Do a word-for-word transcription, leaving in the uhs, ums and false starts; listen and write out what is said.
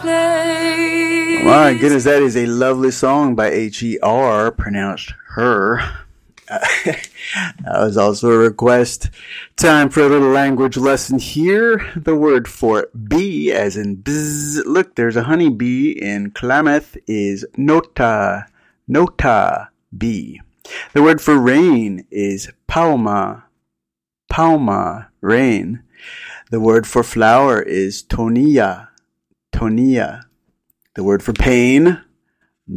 My goodness, that is a lovely song by H E R, pronounced her. Uh, that was also a request. Time for a little language lesson here. The word for bee, as in bzz. Look, there's a honey bee in Klamath is nota. Nota, bee. The word for rain is pauma. Pauma, rain. The word for flower is tonia. Tonia. The word for pain